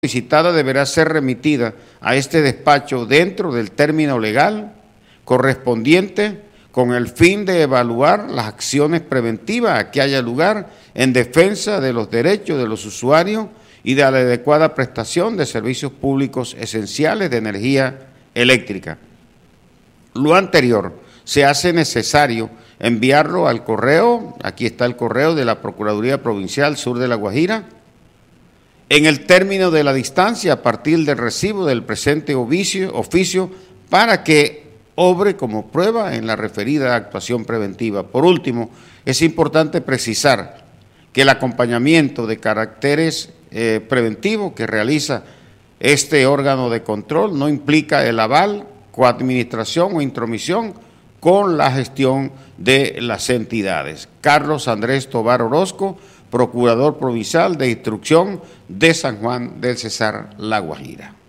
solicitada deberá ser remitida a este despacho dentro del término legal correspondiente con el fin de evaluar las acciones preventivas a que haya lugar en defensa de los derechos de los usuarios y de la adecuada prestación de servicios públicos esenciales de energía eléctrica. Lo anterior se hace necesario enviarlo al correo, aquí está el correo de la Procuraduría Provincial Sur de La Guajira, en el término de la distancia a partir del recibo del presente oficio para que obre como prueba en la referida actuación preventiva. Por último, es importante precisar que el acompañamiento de caracteres preventivos que realiza este órgano de control no implica el aval, coadministración o intromisión con la gestión de las entidades. Carlos Andrés Tovar Orozco, Procurador Provincial de Instrucción de San Juan del Cesar, La Guajira.